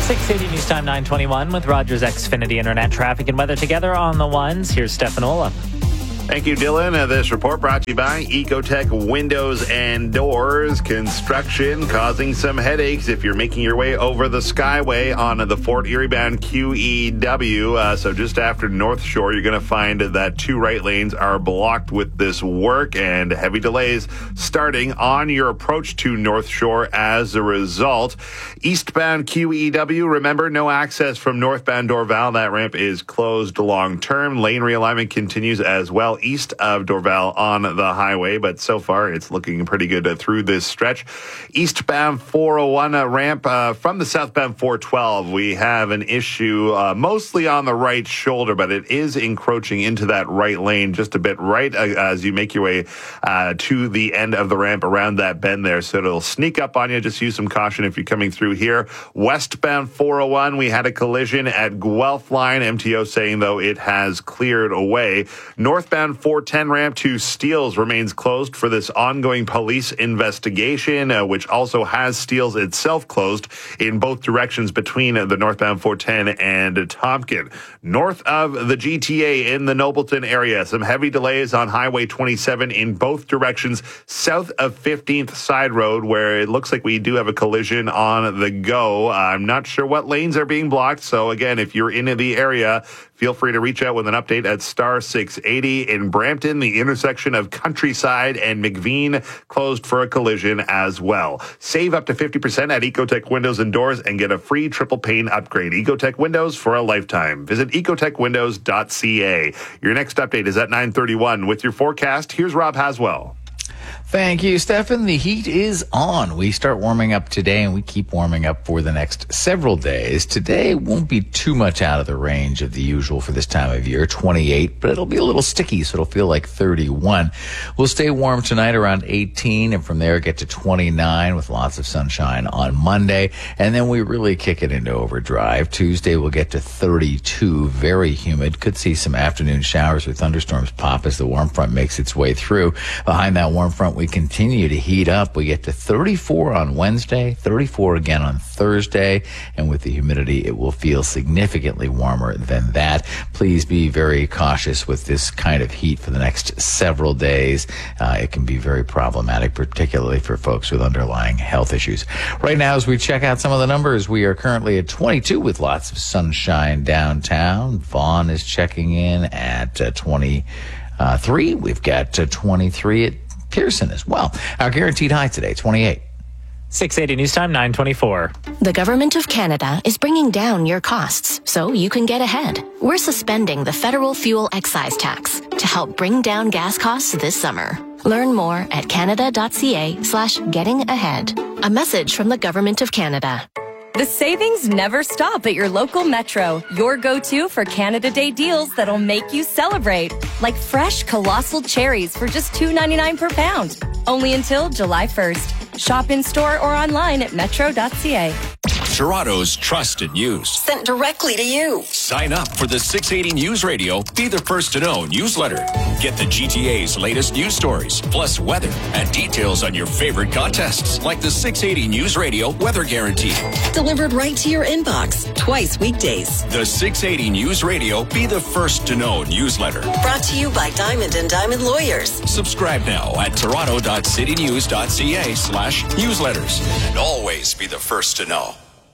680 News Time 921 with Rogers Xfinity Internet traffic and weather together on the ones. Here's Stefan Ola. Thank you, Dylan. This report brought to you by Ecotech Windows and Doors. Construction causing some headaches if you're making your way over the Skyway on the Fort Erie bound QEW. So just after North Shore, you're going to find that two right lanes are blocked with this work and heavy delays starting on your approach to North Shore as a result. Eastbound QEW, remember, no access from northbound Dorval. That ramp is closed long term. Lane realignment continues as well east of Dorval on the highway, but so far it's looking pretty good through this stretch. Eastbound 401 ramp from the southbound 412, we have an issue mostly on the right shoulder, but it is encroaching into that right lane just a bit right as you make your way to the end of the ramp around that bend there, so it'll sneak up on you. Just use some caution if you're coming through here. Westbound 401, we had a collision at Guelph line. MTO saying, though, it has cleared away. Northbound 410 ramp to Steeles remains closed for this ongoing police investigation, which also has Steeles itself closed in both directions between the northbound 410 and Tompkin. North of the GTA in the Nobleton area, some heavy delays on Highway 27 in both directions south of 15th Side Road, where it looks like we do have a collision on the go. I'm not sure what lanes are being blocked, so again, if you're in the area, feel free to reach out with an update at star 680. In Brampton, the intersection of Countryside and McVean closed for a collision as well. Save up to 50% at Ecotech Windows and Doors and get a free triple pane upgrade. Ecotech Windows for a lifetime. Visit ecotechwindows.ca. Your next update is at 9:31. With your forecast, here's Rob Haswell. Thank you, Stefan. The heat is on. We start warming up today, and we keep warming up for the next several days. Today won't be too much out of the range of the usual for this time of year, 28, but it'll be a little sticky, so it'll feel like 31. We'll stay warm tonight around 18, and from there get to 29 with lots of sunshine on Monday, and then we really kick it into overdrive. Tuesday we'll get to 32, very humid. Could see some afternoon showers with thunderstorms pop as the warm front makes its way through. Behind that warm front, we continue to heat up. We get to 34 on Wednesday, 34 again on Thursday, and with the humidity, it will feel significantly warmer than that. Please be very cautious with this kind of heat for the next several days. It can be very problematic, particularly for folks with underlying health issues. Right now, as we check out some of the numbers, we are currently at 22 with lots of sunshine downtown. Vaughan is checking in at 23. We've got 23 at Pearson as well. Our guaranteed high today, 28. 680 News Time 924. The Government of Canada is bringing down your costs so you can get ahead. We're suspending the federal fuel excise tax to help bring down gas costs this summer. Learn more at canada.ca/getting-ahead. A message from the Government of Canada. The savings never stop at your local Metro. Your go-to for Canada Day deals that'll make you celebrate. Like fresh colossal cherries for just $2.99 per pound. Only until July 1st. Shop in store or online at metro.ca. Toronto's trusted news. Sent directly to you. Sign up for the 680 News Radio Be the First to Know newsletter. Get the GTA's latest news stories, plus weather and details on your favorite contests, like the 680 News Radio Weather Guarantee. Delivered right to your inbox, twice weekdays. The 680 News Radio Be the First to Know newsletter. Brought to you by Diamond & Diamond Lawyers. Subscribe now at toronto.citynews.ca/newsletters. And always be the first to know.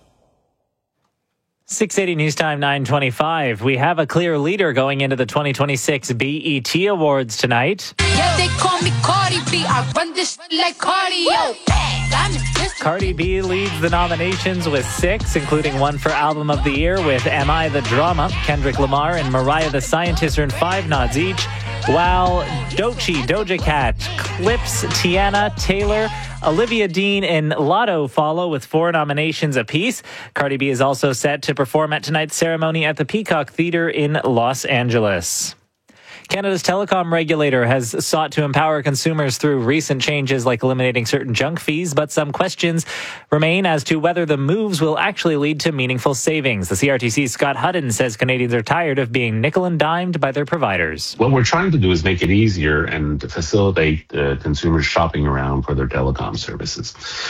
680 News Time 925. We have a clear leader going into the 2026 BET Awards tonight. Yeah, they call me Cardi B. I run this like cardio. Cardi B leads the nominations with 6, including 1 for Album of the Year with Am I the Drama? Kendrick Lamar and Mariah the Scientist earned 5 nods each, while Doja Cat, Clips, Tiana, Taylor, Olivia Dean, and Lotto follow with 4 nominations apiece. Cardi B is also set to perform at tonight's ceremony at the Peacock Theater in Los Angeles. Canada's telecom regulator has sought to empower consumers through recent changes like eliminating certain junk fees, but some questions remain as to whether the moves will actually lead to meaningful savings. The CRTC's Scott Hutton says Canadians are tired of being nickel and dimed by their providers. What we're trying to do is make it easier and facilitate consumers shopping around for their telecom services.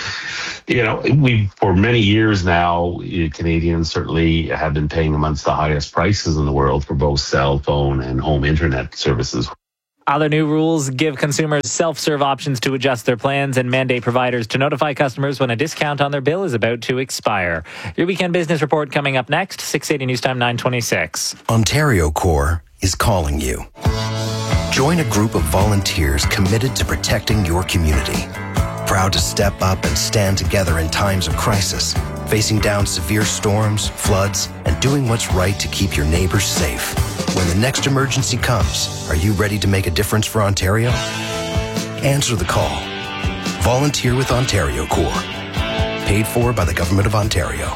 For many years now, Canadians certainly have been paying amongst the highest prices in the world for both cell phone and home internet services. Other new rules give consumers self-serve options to adjust their plans and mandate providers to notify customers when a discount on their bill is about to expire. Your weekend business report coming up next, 680 News Time 926. Ontario Corps is calling you. Join a group of volunteers committed to protecting your community. Proud to step up and stand together in times of crisis, facing down severe storms, floods, and doing what's right to keep your neighbors safe. When the next emergency comes, are you ready to make a difference for Ontario? Answer the call. Volunteer with Ontario Corps. Paid for by the Government of Ontario.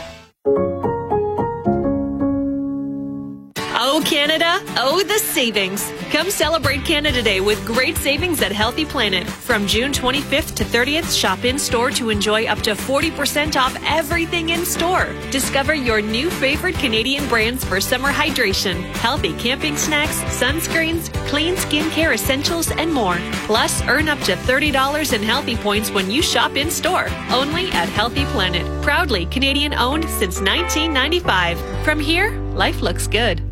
Oh, Canada. Oh, the savings. Come celebrate Canada Day with great savings at Healthy Planet. From June 25th to 30th, shop in-store to enjoy up to 40% off everything in store. Discover your new favorite Canadian brands for summer hydration, healthy camping snacks, sunscreens, clean skincare essentials, and more. Plus, earn up to $30 in Healthy Points when you shop in-store. Only at Healthy Planet. Proudly Canadian-owned since 1995. From here, life looks good.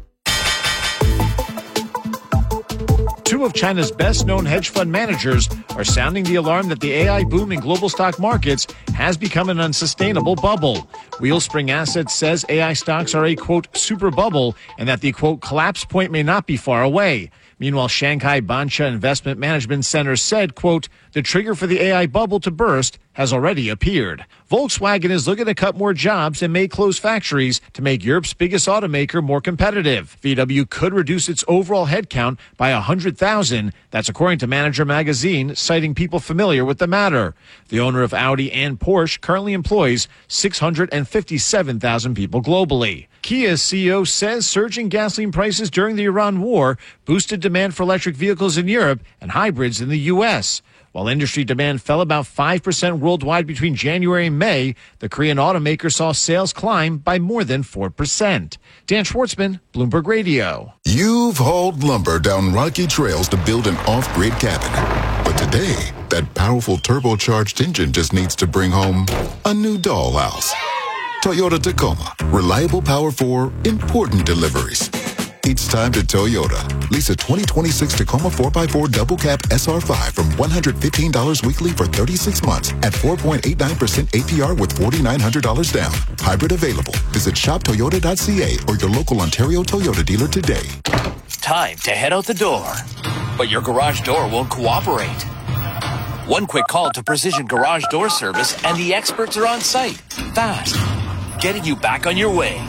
Two of China's best-known hedge fund managers are sounding the alarm that the AI boom in global stock markets has become an unsustainable bubble. Wellspring Assets says AI stocks are a, quote, super bubble and that the, quote, collapse point may not be far away. Meanwhile, Shanghai Bansha Investment Management Center said, quote, the trigger for the AI bubble to burst has already appeared. Volkswagen is looking to cut more jobs and may close factories to make Europe's biggest automaker more competitive. VW could reduce its overall headcount by 100,000. That's according to Manager Magazine, citing people familiar with the matter. The owner of Audi and Porsche currently employs 657,000 people globally. Kia's CEO says surging gasoline prices during the Iran war boosted demand for electric vehicles in Europe and hybrids in the U.S. While industry demand fell about 5% worldwide between January and May, the Korean automaker saw sales climb by more than 4%. Dan Schwartzman, Bloomberg Radio. You've hauled lumber down rocky trails to build an off-grid cabin. But today, that powerful turbocharged engine just needs to bring home a new dollhouse. Toyota Tacoma. Reliable power for important deliveries. It's time to Toyota. Lease a 2026 Tacoma 4x4 double cab SR5 from $115 weekly for 36 months at 4.89% APR with $4,900 down. Hybrid available. Visit shoptoyota.ca or your local Ontario Toyota dealer today. Time to head out the door. But your garage door won't cooperate. One quick call to Precision Garage Door Service and the experts are on site. Fast. Getting you back on your way.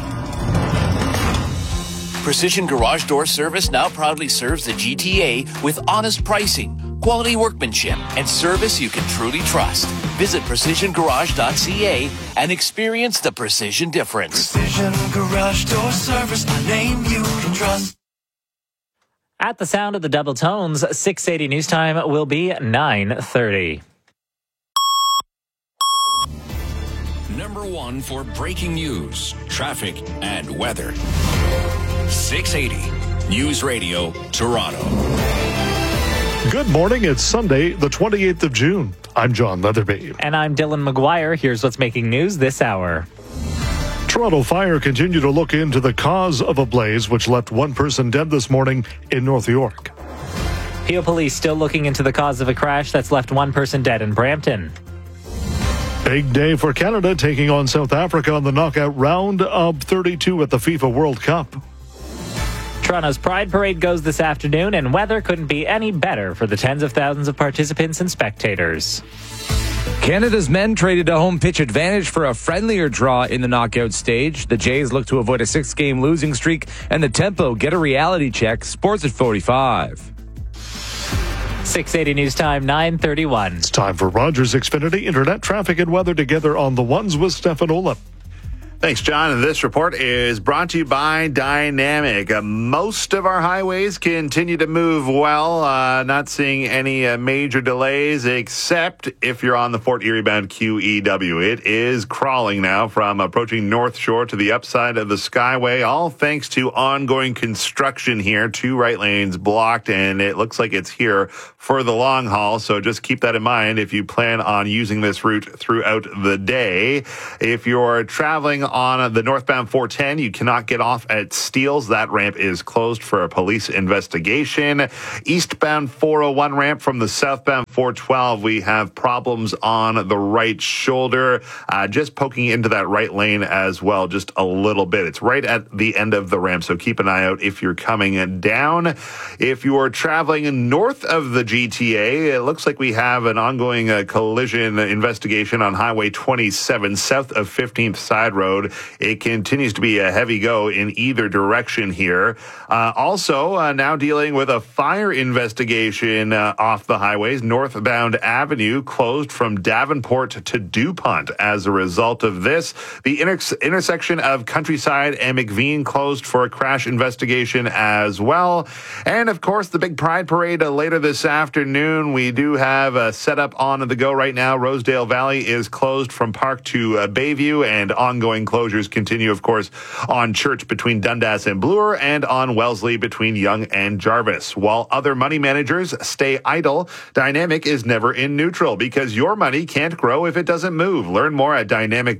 Precision Garage Door Service now proudly serves the GTA with honest pricing, quality workmanship, and service you can truly trust. Visit precisiongarage.ca and experience the precision difference. Precision Garage Door Service, a name you can trust. At the sound of the double tones, 680 News Time will be 9:30. Number one for breaking news, traffic, and weather. 680 News Radio, Toronto. Good morning. It's Sunday, the 28th of June. I'm John Leatherby. And I'm Dylan McGuire. Here's what's making news this hour. Toronto Fire continue to look into the cause of a blaze which left one person dead this morning in North York. Peel Police still looking into the cause of a crash that's left one person dead in Brampton. Big day for Canada taking on South Africa on the knockout round of 32 at the FIFA World Cup. Toronto's Pride Parade goes this afternoon, and weather couldn't be any better for the tens of thousands of participants and spectators. Canada's men traded a home pitch advantage for a friendlier draw in the knockout stage. The Jays look to avoid a 6-game losing streak, and the Tempo get a reality check. Sports at 45. 680 News Time, 9:31. It's time for Rogers Xfinity Internet traffic and weather together on the ones with Stefan Olaf. Thanks, John. And this report is brought to you by Dynamic. Most of our highways continue to move well. Not seeing any major delays, except if you're on the Fort Erie bound QEW. It is crawling now from approaching North Shore to the upside of the Skyway, all thanks to ongoing construction here. 2 right lanes blocked, and it looks like it's here for the long haul. So just keep that in mind if you plan on using this route throughout the day. If you're traveling on the northbound 410, you cannot get off at Steeles. That ramp is closed for a police investigation. Eastbound 401 ramp from the southbound 412, we have problems on the right shoulder, just poking into that right lane as well, just a little bit. It's right at the end of the ramp, so keep an eye out if you're coming down. If you're traveling north of the GTA, it looks like we have an ongoing collision investigation on Highway 27 south of 15th Side Road. It continues to be a heavy go in either direction here. Also, now dealing with a fire investigation off the highways. Northbound Avenue closed from Davenport to DuPont as a result of this. The intersection of Countryside and McVean closed for a crash investigation as well. And, of course, the big Pride Parade later this afternoon. We do have a setup on the go right now. Rosedale Valley is closed from Park to Bayview, and ongoing closures continue, of course, on Church between Dundas and Bloor and on Wellesley between Yonge and Jarvis. While other money managers stay idle, Dynamic is never in neutral because your money can't grow if it doesn't move. Learn more at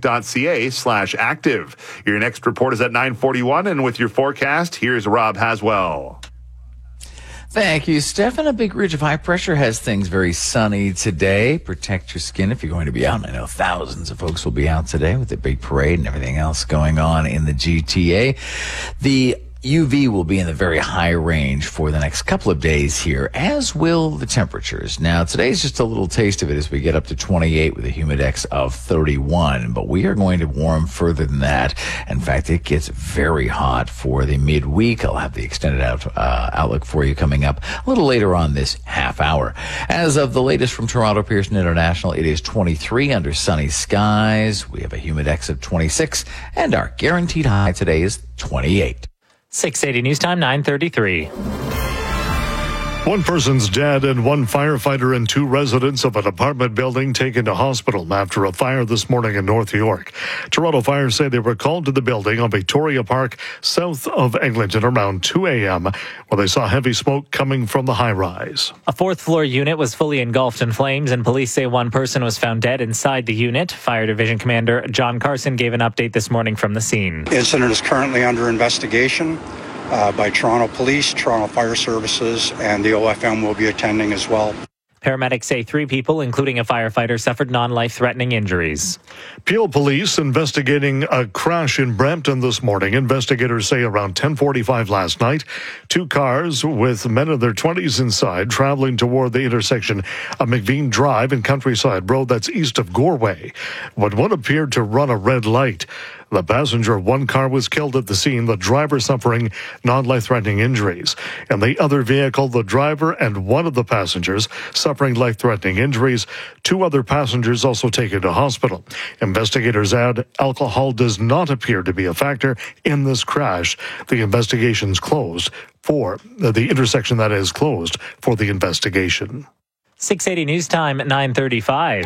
dynamic.ca/active. Your next report is at 9:41, and with your forecast, here's Rob Haswell. Thank you, Stefan. A big ridge of high pressure has things very sunny today. Protect your skin if you're going to be out. I know thousands of folks will be out today with the big parade and everything else going on in the GTA. The UV will be in the very high range for the next couple of days here, as will the temperatures. Now, today's just a little taste of it as we get up to 28 with a humidex of 31, but we are going to warm further than that. In fact, it gets very hot for the midweek. I'll have the extended outlook for you coming up a little later on this half hour. As of the latest from Toronto Pearson International, it is 23 under sunny skies. We have a humidex of 26, and our guaranteed high today is 28. 680 News Time, 9:33. One person's dead and one firefighter and 2 residents of an apartment building taken to hospital after a fire this morning in North York. Toronto Fire say they were called to the building on Victoria Park, south of Eglinton, around 2 a.m., where they saw heavy smoke coming from the high-rise. A 4th-floor unit was fully engulfed in flames, and police say one person was found dead inside the unit. Fire Division Commander John Carson gave an update this morning from the scene. The incident is currently under investigation by Toronto Police, Toronto Fire Services, and the OFM will be attending as well. Paramedics say 3 people, including a firefighter, suffered non-life-threatening injuries. Peel Police investigating a crash in Brampton this morning. Investigators say around 10:45 last night, 2 cars with men in their 20s inside traveling toward the intersection of McVean Drive and Countryside Road, that's east of Goreway, when one appeared to run a red light. The passenger of one car was killed at the scene, the driver suffering non-life-threatening injuries. In the other vehicle, the driver and one of the passengers suffering life-threatening injuries. 2 other passengers also taken to hospital. Investigators add alcohol does not appear to be a factor in this crash. The investigation's closed for the intersection that is closed for the investigation. 680 News Time, 9:35.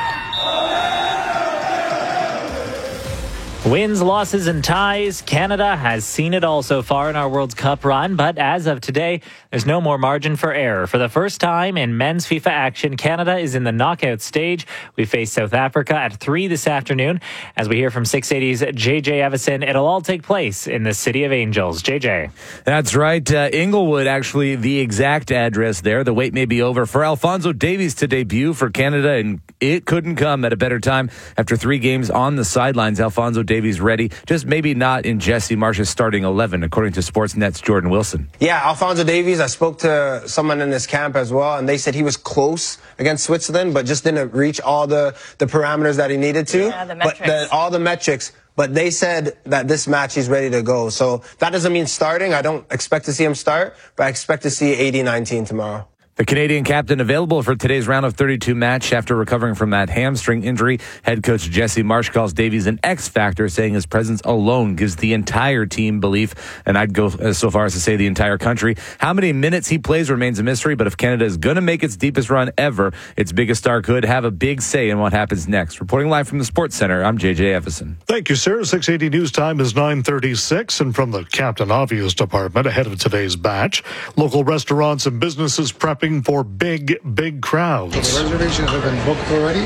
Wins, losses, and ties. Canada has seen it all so far in our World Cup run, but as of today, there's no more margin for error. For the first time in men's FIFA action, Canada is in the knockout stage. We face South Africa at 3 this afternoon. As we hear from 680's JJ Evison, it'll all take place in the City of Angels. JJ. That's right. Inglewood, actually, the exact address there. The wait may be over for Alphonso Davies to debut for Canada, and it couldn't come at a better time. After 3 games on the sidelines, Alphonso Davies ready, just maybe not in Jesse Marsh's starting 11, according to Sportsnet's Jordan Wilson. Yeah, Alphonso Davies, I spoke to someone in this camp as well, and they said he was close against Switzerland, but just didn't reach all the parameters that he needed to. Yeah, the metrics. All the metrics. But they said that this match he's ready to go. So that doesn't mean starting. I don't expect to see him start, but I expect to see 80-19 tomorrow. The Canadian captain available for today's round of 32 match after recovering from that hamstring injury. Head coach Jesse Marsh calls Davies an X factor, saying his presence alone gives the entire team belief, and I'd go so far as to say the entire country. How many minutes he plays remains a mystery, but if Canada is going to make its deepest run ever, its biggest star could have a big say in what happens next. Reporting live from the Sports Center, I'm JJ Everson. Thank you, sir. 680 News Time is 9:36, and from the Captain Obvious Department, ahead of today's batch, local restaurants and businesses prepping for big crowds. The reservations have been booked already,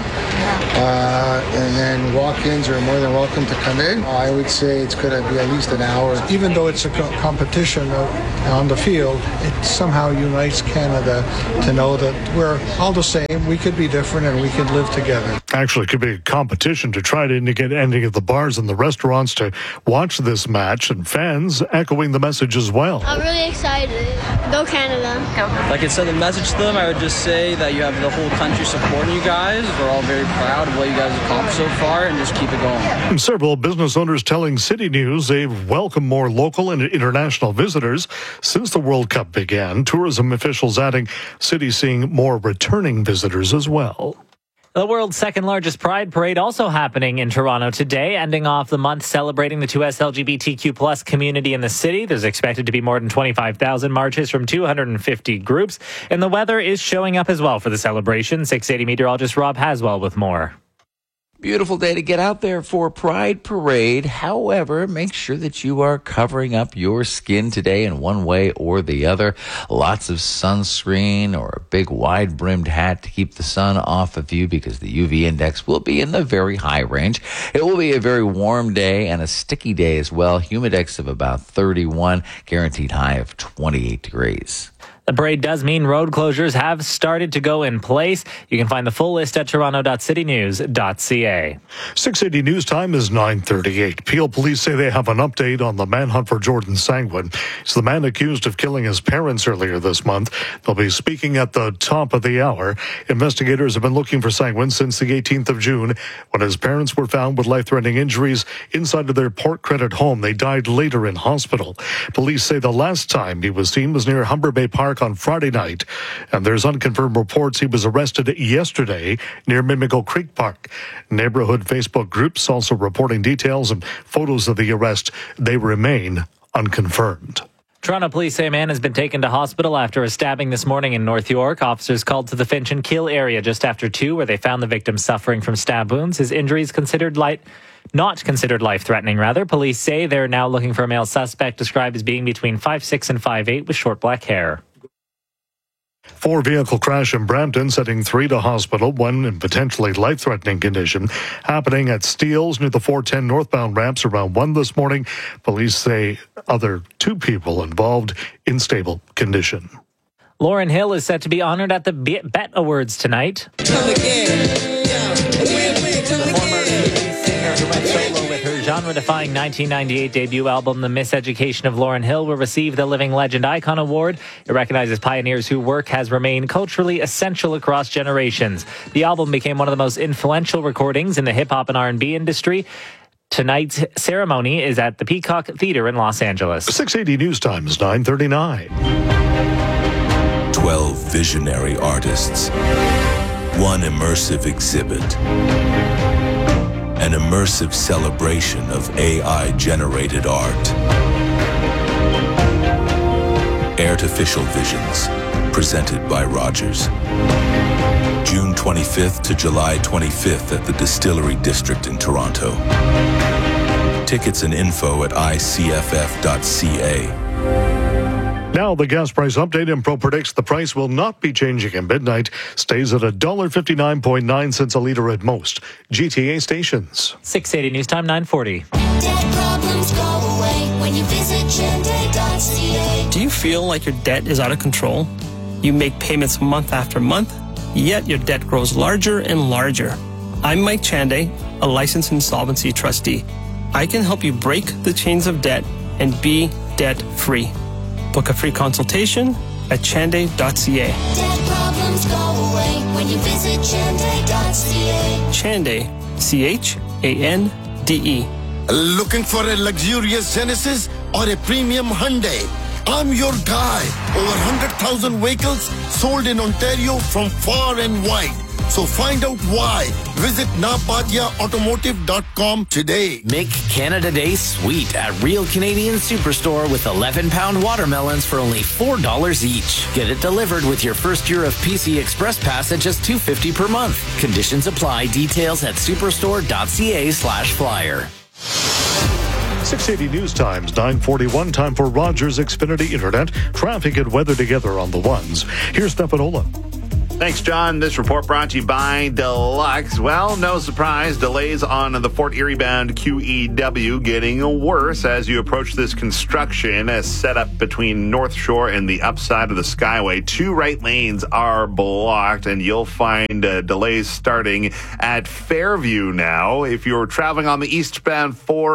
and then walk-ins are more than welcome to come in. I would say it's going to be at least an hour. Even though it's a competition on the field, it somehow unites Canada to know that we're all the same, we could be different, and we can live together. Actually, it could be a competition to try to get any of the bars and the restaurants to watch this match, and fans echoing the message as well. I'm really excited. Go Canada. If I could send a message to them, I would just say that you have the whole country supporting you guys. We're all very proud of what you guys have accomplished so far, and just keep it going. And several business owners telling City News they've welcomed more local and international visitors since the World Cup began. Tourism officials adding cities seeing more returning visitors as well. The world's second largest Pride Parade also happening in Toronto today, ending off the month celebrating the 2S LGBTQ plus community in the city. There's expected to be more than 25,000 marches from 250 groups, and the weather is showing up as well for the celebration. 680 meteorologist Rob Haswell with more. Beautiful day to get out there for Pride Parade. However, make sure that you are covering up your skin today in one way or the other. Lots of sunscreen or a big wide-brimmed hat to keep the sun off of you, because the UV index will be in the very high range. It will be a very warm day and a sticky day as well. Humidex of about 31, guaranteed high of 28 degrees. The parade does mean road closures have started to go in place. You can find the full list at toronto.citynews.ca. 680 News Time is 9:38. Peel police say they have an update on the manhunt for Jordan Sangwin. He's the man accused of killing his parents earlier this month. They'll be speaking at the top of the hour. Investigators have been looking for Sangwin since the 18th of June, when his parents were found with life-threatening injuries inside of their Port Credit home. They died later in hospital. Police say the last time he was seen was near Humber Bay Park on Friday night, and there's unconfirmed reports he was arrested yesterday near Mimico Creek Park. Neighborhood Facebook groups also reporting details and photos of the arrest. They remain unconfirmed. Toronto police say a man has been taken to hospital after a stabbing this morning in North York. Officers called to the Finch and Kill area just after 2, where they found the victim suffering from stab wounds. His injuries not considered life-threatening, rather. Police say they're now looking for a male suspect described as being between 5'6" and 5'8" with short black hair. 4-vehicle crash in Brampton, sending 3 to hospital, 1 in potentially life-threatening condition, happening at Steeles near the 410 northbound ramps around 1 this morning. Police say other 2 people involved in stable condition. Lauryn Hill is set to be honored at the BET Awards tonight. Genre-defying 1998 debut album, The Miseducation of Lauryn Hill, will receive the Living Legend Icon Award. It recognizes pioneers whose work has remained culturally essential across generations. The album became one of the most influential recordings in the hip-hop and R&B industry. Tonight's ceremony is at the Peacock Theater in Los Angeles. 680 News Time is 9:39. 12 visionary artists. 1 immersive exhibit. An immersive celebration of AI-generated art. Artificial Visions, presented by Rogers. June 25th to July 25th at the Distillery District in Toronto. Tickets and info at icff.ca. Now the gas price update. Info predicts the price will not be changing at midnight. Stays at $1.59.9 cents a litre at most GTA stations. 680 News Time, 9:40. Debt problems go away when you visit Chande.ca. Do you feel like your debt is out of control? You make payments month after month, yet your debt grows larger and larger. I'm Mike Chande, a licensed insolvency trustee. I can help you break the chains of debt and be debt-free. Book a free consultation at chande.ca. Debt problems go away when you visit Chande.ca. Chande, C-H-A-N-D-E. Looking for a luxurious Genesis or a premium Hyundai? I'm your guy. Over 100,000 vehicles sold in Ontario from far and wide. So find out why. Visit napadiaautomotive.com today. Make Canada Day sweet at Real Canadian Superstore with 11-pound watermelons for only $4 each. Get it delivered with your first year of PC Express Pass at just $2.50 per month. Conditions apply. Details at superstore.ca/flyer. 680 News Times, 9:41. Time for Rogers Xfinity Internet. Traffic and weather together on the ones. Here's Stefanola. Thanks, John. This report brought to you by Deluxe. Well, no surprise, delays on the Fort Erie bound QEW getting worse as you approach this construction set up between North Shore and the upside of the Skyway. 2 right lanes are blocked, and you'll find delays starting at Fairview now. If you're traveling on the eastbound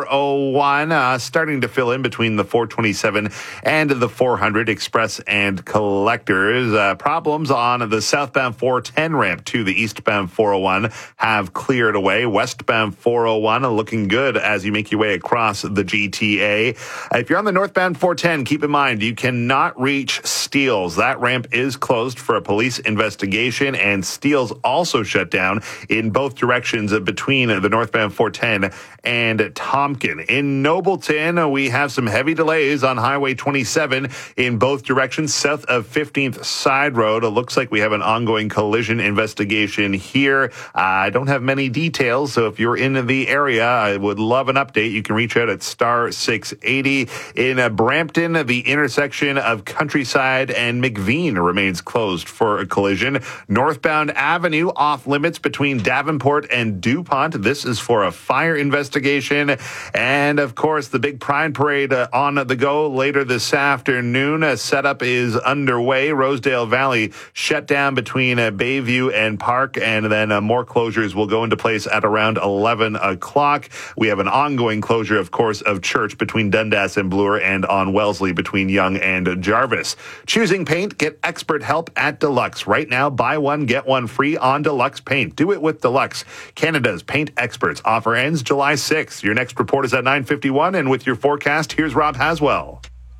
401, starting to fill in between the 427 and the 400 Express and Collectors. Problems on the southbound 410 ramp to the eastbound 401 have cleared away. Westbound 401 looking good as you make your way across the GTA. If you're on the northbound 410, keep in mind you cannot reach Steeles. That ramp is closed for a police investigation, and Steeles also shut down in both directions between the northbound 410 and Tompkin. In Nobleton, we have some heavy delays on Highway 27 in both directions south of 15th Side Road. It looks like we have an ongoing collision investigation here. I don't have many details, so if you're in the area, I would love an update. You can reach out at star 680. In Brampton, the intersection of Countryside and McVean remains closed for a collision. Northbound Avenue off limits between Davenport and DuPont. This is for a fire investigation. And of course, the big Pride Parade on the go later this afternoon. A setup is underway. Rosedale Valley shut down between Bayview and Park, and then more closures will go into place at around 11 o'clock. We have an ongoing closure, of course, of Church between Dundas and Bloor, and on Wellesley between Yonge and Jarvis. Choosing paint, get expert help at Deluxe. Right now, buy one, get one free on Deluxe Paint. Do it with Deluxe. Canada's paint experts. Offer ends July 6th. Your next report is at 9:51, and with your forecast, here's Rob Haswell.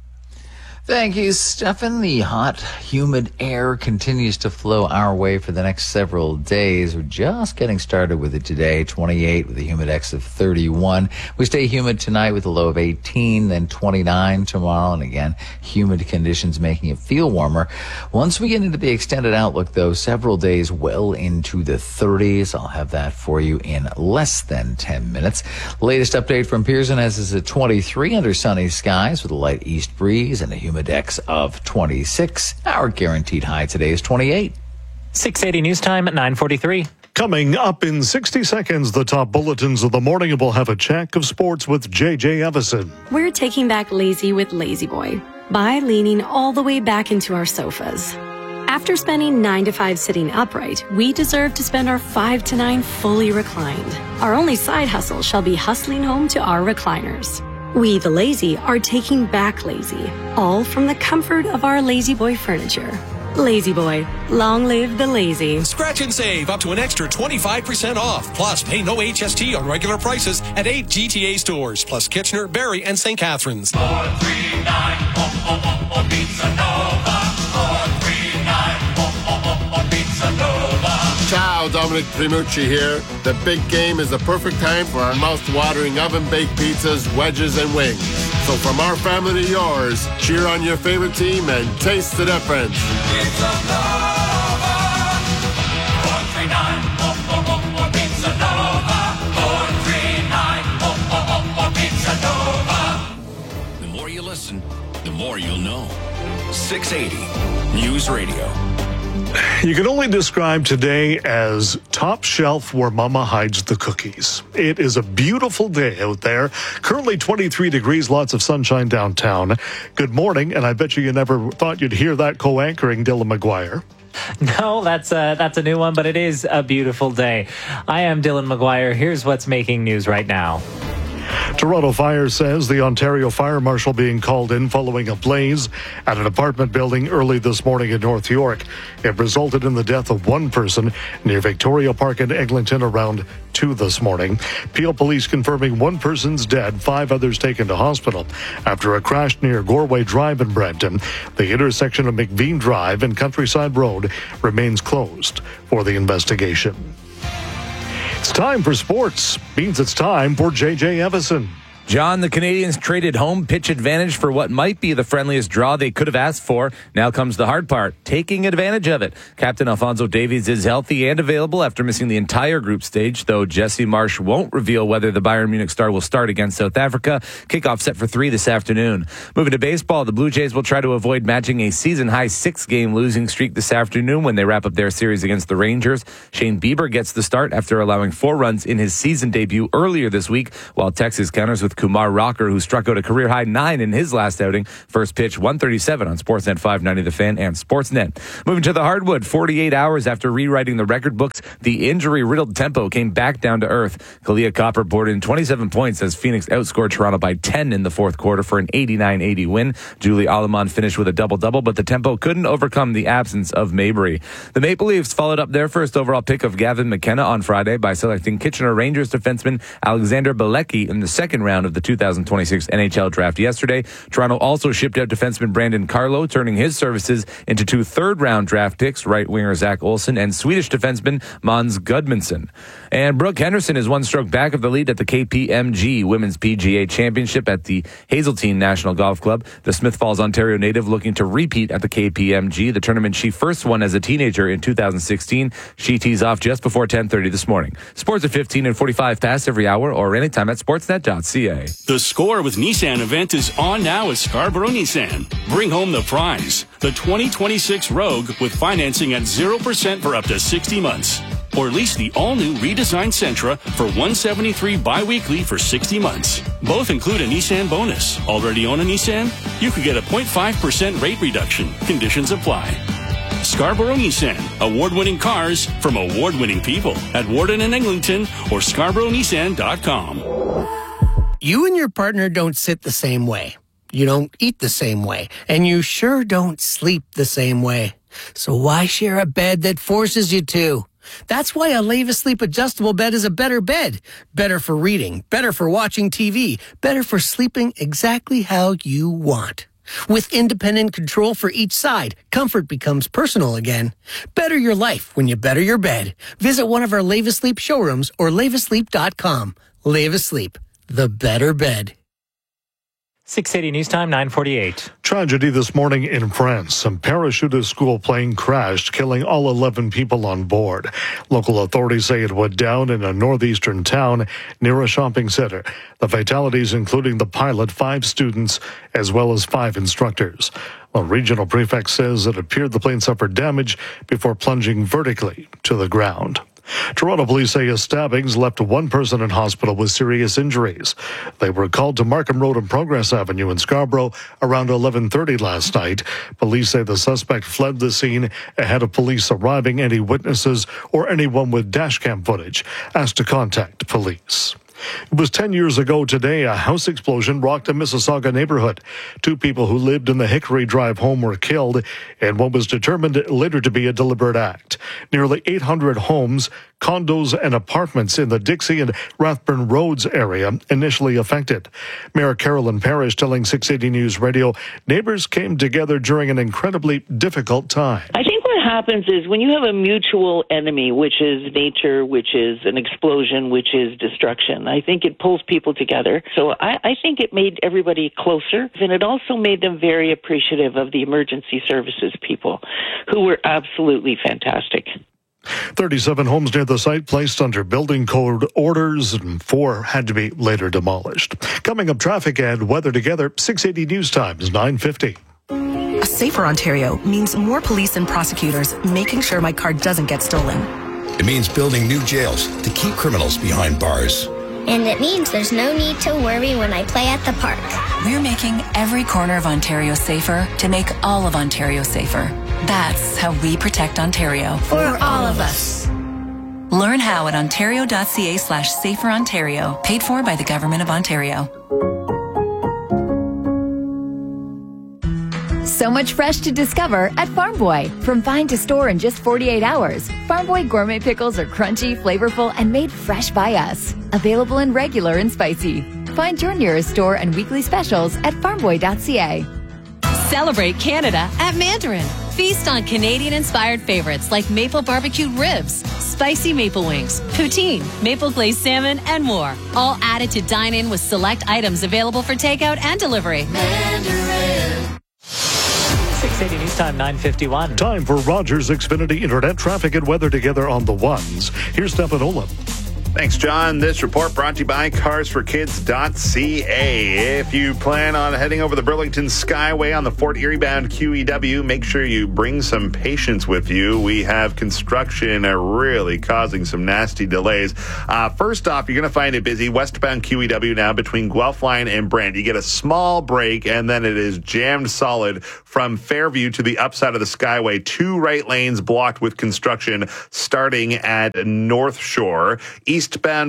Thank you, Stefan. The hot, humid air continues to flow our way for the next several days. We're just getting started with it today, 28 with a humidex of 31. We stay humid tonight with a low of 18, then 29 tomorrow, and again, humid conditions making it feel warmer. Once we get into the extended outlook, though, several days well into the 30s. I'll have that for you in less than 10 minutes. Latest update from Pearson has us at 23 under sunny skies with a light east breeze and a humidex of 26. Our guaranteed high today is 28. 680 News Time at 9:43. Coming up in 60 seconds, the top bulletins of the morning, and we'll have a check of sports with JJ Evison. We're taking back lazy with Lazy Boy by leaning all the way back into our sofas. After spending 9 to 5 sitting upright, we deserve to spend our 5 to 9 fully reclined. Our only side hustle shall be hustling home to our recliners. We, the lazy, are taking back lazy, all from the comfort of our Lazy Boy furniture. Lazy Boy, long live the lazy. Scratch and save up to an extra 25% off. Plus, pay no HST on regular prices at 8 GTA stores, plus Kitchener, Barrie, and St. Catharines. 439 Pizza Nova. 439 Pizza Nova. Ciao, Dominic Primucci here. The big game is the perfect time for our mouth-watering oven-baked pizzas, wedges, and wings. So from our family to yours, cheer on your favorite team and taste the difference. Pizza Nova. 439 Pizza Nova. 439 Pizza Nova. The more you listen, the more you'll know. 680 News Radio. You can only describe today as top shelf where mama hides the cookies. It is a beautiful day out there. Currently 23 degrees, lots of sunshine downtown. Good morning, and I bet you never thought you'd hear that co-anchoring Dylan McGuire. No, that's a new one, but it is a beautiful day. I am Dylan McGuire. Here's what's making news right now. Toronto Fire says the Ontario Fire Marshal being called in following a blaze at an apartment building early this morning in North York. It resulted in the death of one person near Victoria Park in Eglinton around 2 this morning. Peel Police confirming one person's dead, 5 others taken to hospital after a crash near Goreway Drive in Brampton. The intersection of McVean Drive and Countryside Road remains closed for the investigation. It's time for sports. Means it's time for J.J. Evison. John, the Canadians traded home pitch advantage for what might be the friendliest draw they could have asked for. Now comes the hard part, taking advantage of it. Captain Alphonso Davies is healthy and available after missing the entire group stage, though Jesse Marsch won't reveal whether the Bayern Munich star will start against South Africa. Kickoff set for 3 this afternoon. Moving to baseball, the Blue Jays will try to avoid matching a season-high 6-game losing streak this afternoon when they wrap up their series against the Rangers. Shane Bieber gets the start after allowing 4 runs in his season debut earlier this week, while Texas counters with Kumar Rocker, who struck out a career-high 9 in his last outing. First pitch, 1:37 on Sportsnet 590 The Fan and Sportsnet. Moving to the hardwood, 48 hours after rewriting the record books, the injury-riddled tempo came back down to earth. Kalia Copper boarded in 27 points as Phoenix outscored Toronto by 10 in the fourth quarter for an 89-80 win. Julie Alemán finished with a double-double, but the tempo couldn't overcome the absence of Mabry. The Maple Leafs followed up their first overall pick of Gavin McKenna on Friday by selecting Kitchener Rangers defenseman Alexander Bilecki in the second round of the 2026 NHL draft yesterday. Toronto also shipped out defenseman Brandon Carlo, turning his services into 2 third-round draft picks, right winger Zach Olsen and Swedish defenseman Måns Gudmundsson. And Brooke Henderson is 1 stroke back of the lead at the KPMG Women's PGA Championship at the Hazeltine National Golf Club. The Smith Falls, Ontario native looking to repeat at the KPMG, the tournament she first won as a teenager in 2016. She tees off just before 10:30 this morning. Sports at 15 and 45 past every hour or anytime at sportsnet.ca. The Score with Nissan event is on now at Scarborough Nissan. Bring home the prize, the 2026 Rogue with financing at 0% for up to 60 months. Or lease the all-new redesigned Sentra for $173 bi-weekly for 60 months. Both include a Nissan bonus. Already own a Nissan? You could get a 0.5% rate reduction. Conditions apply. Scarborough Nissan. Award-winning cars from award-winning people at Warden and Eglinton or ScarboroughNissan.com. You and your partner don't sit the same way. You don't eat the same way. And you sure don't sleep the same way. So why share a bed that forces you to? That's why a Leva Sleep adjustable bed is a better bed. Better for reading, better for watching TV, better for sleeping exactly how you want. With independent control for each side, comfort becomes personal again. Better your life when you better your bed. Visit one of our Leva Sleep showrooms or levasleep.com. Leva Sleep, the better bed. 6:80 news time, 9:48. Tragedy this morning in France. A parachutist school plane crashed, killing all 11 people on board. Local authorities say it went down in a northeastern town near a shopping center. The fatalities including the pilot, 5 students, as well as 5 instructors. A regional prefect says it appeared the plane suffered damage before plunging vertically to the ground. Toronto police say a stabbings left 1 person in hospital with serious injuries. They were called to Markham Road and Progress Avenue in Scarborough around 11:30 last night. Police say the suspect fled the scene ahead of police arriving. Any witnesses or anyone with dashcam footage asked to contact police. It was 10 years ago today, a house explosion rocked a Mississauga neighborhood. 2 people who lived in the Hickory Drive home were killed in what was determined later to be a deliberate act. Nearly 800 homes, condos, and apartments in the Dixie and Rathburn Roads area initially affected. Mayor Carolyn Parrish telling 680 News Radio, neighbors came together during an incredibly difficult time. I think what happens is when you have a mutual enemy, which is nature, which is an explosion, which is destruction, I think it pulls people together. So I think it made everybody closer, and it also made them very appreciative of the emergency services people, who were absolutely fantastic. 37 homes near the site placed under building code orders, and 4 had to be later demolished. Coming up, traffic and weather together, 680 News Times, 9:50. A safer Ontario means more police and prosecutors making sure my car doesn't get stolen. It means building new jails to keep criminals behind bars. And it means there's no need to worry when I play at the park. We're making every corner of Ontario safer to make all of Ontario safer. That's how we protect Ontario. For all of us. Learn how at ontario.ca/saferontario. Paid for by the Government of Ontario. So much fresh to discover at Farm Boy. From find to store in just 48 hours, Farm Boy gourmet pickles are crunchy, flavorful, and made fresh by us. Available in regular and spicy. Find your nearest store and weekly specials at farmboy.ca. Celebrate Canada at Mandarin. Feast on Canadian-inspired favorites like maple barbecued ribs, spicy maple wings, poutine, maple glazed salmon, and more. All added to dine in with select items available for takeout and delivery. Mandarin. 680 News Time, 9:51. Time for Rogers Xfinity Internet traffic and weather together on the ones. Here's Stefan Olin. Thanks, John. This report brought to you by carsforkids.ca. If you plan on heading over the Burlington Skyway on the Fort Erie bound QEW, make sure you bring some patience with you. We have construction really causing some nasty delays. First off, you're going to find it busy westbound QEW now between Guelph Line and Brant. You get a small break, and then it is jammed solid from Fairview to the upside of the Skyway. 2 right lanes blocked with construction starting at North Shore. Eastbound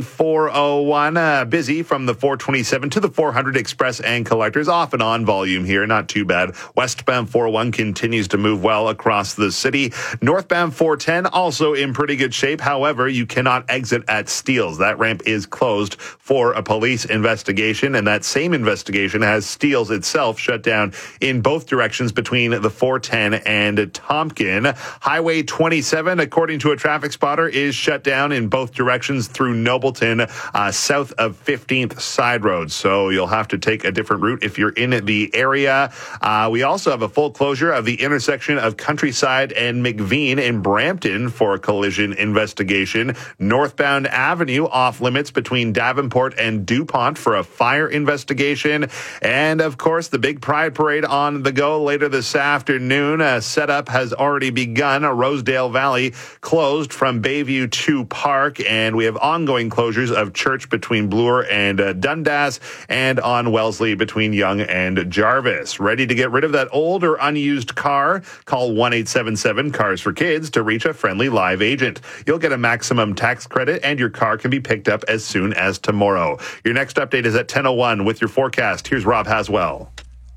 401, busy from the 427 to the 400 Express and Collectors. Off and on volume here, not too bad. Westbound 401 continues to move well across the city. Northbound 410 also in pretty good shape. However, you cannot exit at Steeles. That ramp is closed for a police investigation, and that same investigation has Steeles itself shut down in both directions between the 410 and Tompkin. Highway 27, according to a traffic spotter, is shut down in both directions through Nobleton, south of 15th Side Road. So you'll have to take a different route if you're in the area. We also have a full closure of the intersection of Countryside and McVean in Brampton for a collision investigation. Northbound Avenue off limits between Davenport and DuPont for a fire investigation. And of course, the big Pride Parade on the go later this afternoon. Setup has already begun. Rosedale Valley closed from Bayview to Park, and we have ongoing closures of Church between Bloor and Dundas, and on Wellesley between Yonge and Jarvis. Ready to get rid of that old or unused car? Call 1-877-CARS-FOR-KIDS to reach a friendly live agent. You'll get a maximum tax credit, and your car can be picked up as soon as tomorrow. Your next update is at 10:01 with your forecast. Here's Rob Haswell.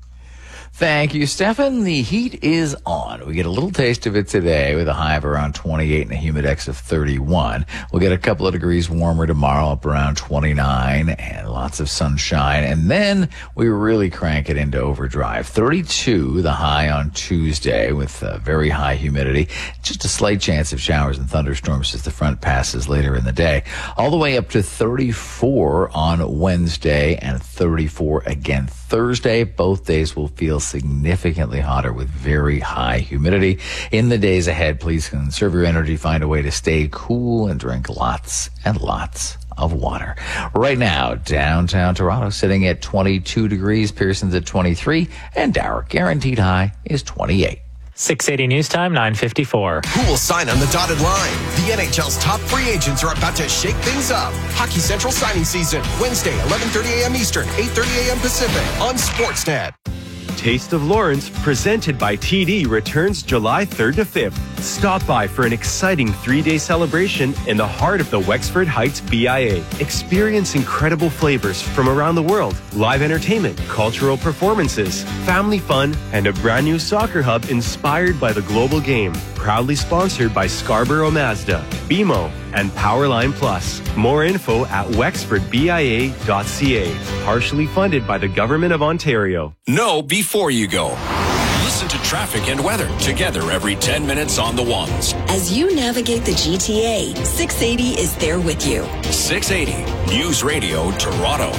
Thank you, Stefan. The heat is on. We get a little taste of it today with a high of around 28 and a humidex of 31. We'll get a couple of degrees warmer tomorrow, up around 29, and lots of sunshine. And then we really crank it into overdrive. 32, the high on Tuesday, with very high humidity. Just a slight chance of showers and thunderstorms as the front passes later in the day. All the way up to 34 on Wednesday and 34 again Thursday. Both days will feel significantly hotter with very high humidity. In the days ahead, please conserve your energy, find a way to stay cool, and drink lots and lots of water. Right now, downtown Toronto sitting at 22 degrees, Pearson's at 23, and our guaranteed high is 28. 680 News Time, 9:54. Who will sign on the dotted line? The NHL's top free agents are about to shake things up. Hockey Central signing season, Wednesday, 11:30 a.m. Eastern, 8:30 a.m. Pacific on Sportsnet. Taste of Lawrence, presented by TD, returns July 3rd to 5th. Stop by for an exciting 3-day celebration in the heart of the Wexford Heights BIA. Experience incredible flavors from around the world, live entertainment, cultural performances, family fun, and a brand new soccer hub inspired by the global game. Proudly sponsored by Scarborough Mazda, BMO, and Powerline Plus. More info at wexfordbia.ca. Partially funded by the Government of Ontario. Know before you go. Listen to traffic and weather together every 10 minutes on the ones. As you navigate the GTA, 680 is there with you. 680 News Radio Toronto.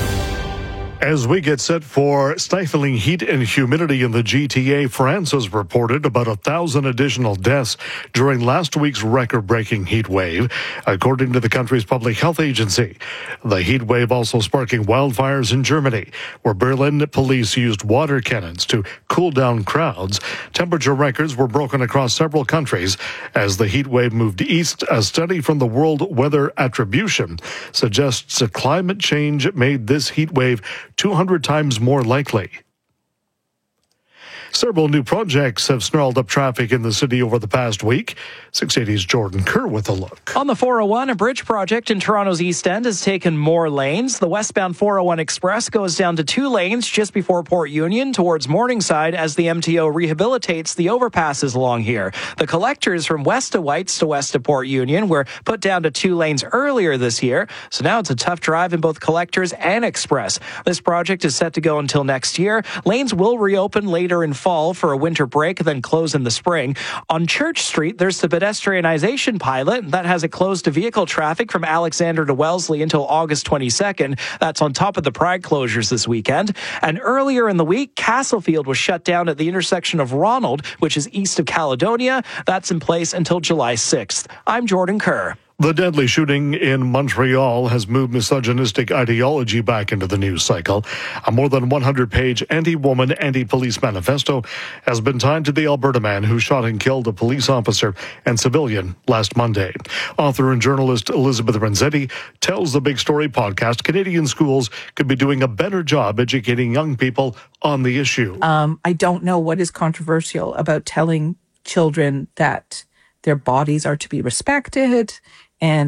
As we get set for stifling heat and humidity in the GTA, France has reported about 1,000 additional deaths during last week's record-breaking heat wave, according to the country's public health agency. The heat wave also sparking wildfires in Germany, where Berlin police used water cannons to cool down crowds. Temperature records were broken across several countries as the heat wave moved east. A study from the World Weather Attribution suggests that climate change made this heat wave 200 times more likely. Several new projects have snarled up traffic in the city over the past week. 680's Jordan Kerr with a look. On the 401, a bridge project in Toronto's East End has taken more lanes. The westbound 401 Express goes down to 2 lanes just before Port Union towards Morningside as the MTO rehabilitates the overpasses along here. The collectors from west of Whites to west of Port Union were put down to 2 lanes earlier this year, so now it's a tough drive in both collectors and Express. This project is set to go until next year. Lanes will reopen later in fall for a winter break, then close in the spring. On Church Street, there's the pedestrianization pilot that has it closed to vehicle traffic from Alexander to Wellesley until August 22nd. That's on top of the Pride closures this weekend. And earlier in the week, Castlefield was shut down at the intersection of Ronald, which is east of Caledonia. That's in place until July 6th. I'm Jordan Kerr. The deadly shooting in Montreal has moved misogynistic ideology back into the news cycle. A more than 100-page anti-woman, anti-police manifesto has been tied to the Alberta man who shot and killed a police officer and civilian last Monday. Author and journalist Elizabeth Renzetti tells the Big Story podcast Canadian schools could be doing a better job educating young people on the issue. I don't know what is controversial about telling children that their bodies are to be respected and